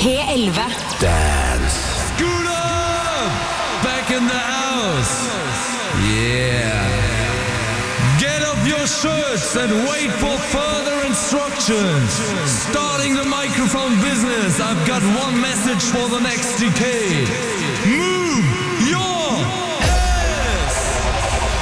P11 Dance. Scooter! Back in the house. Yeah. Get off your shirts and wait for further instructions. Starting the microphone business, I've got one message for the next decade.